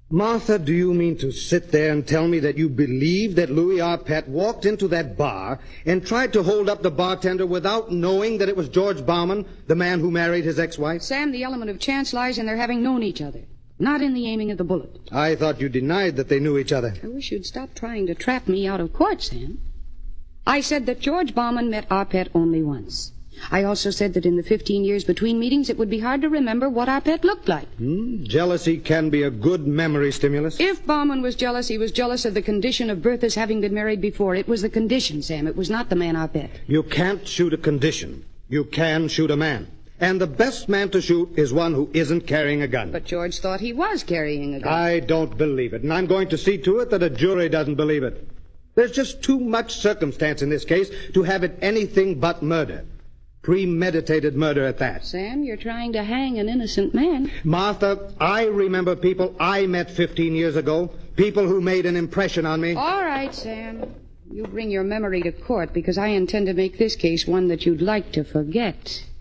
Martha, do you mean to sit there and tell me that you believe that Louis Arpett walked into that bar and tried to hold up the bartender without knowing that it was George Bauman, the man who married his ex-wife? Sam, the element of chance lies in their having known each other, not in the aiming of the bullet. I thought you denied that they knew each other. I wish you'd stop trying to trap me out of court, Sam. I said that George Bauman met Arpett only once. I also said that in the 15 years between meetings, it would be hard to remember what Arpett looked like. Jealousy can be a good memory stimulus. If Bauman was jealous, he was jealous of the condition of Bertha's having been married before. It was the condition, Sam. It was not the man Arpett. You can't shoot a condition. You can shoot a man. And the best man to shoot is one who isn't carrying a gun. But George thought he was carrying a gun. I don't believe it, and I'm going to see to it that a jury doesn't believe it. There's just too much circumstance in this case to have it anything but murder. Premeditated murder at that. Sam, you're trying to hang an innocent man. Martha, I remember people I met 15 years ago, people who made an impression on me. All right, Sam. You bring your memory to court because I intend to make this case one that you'd like to forget.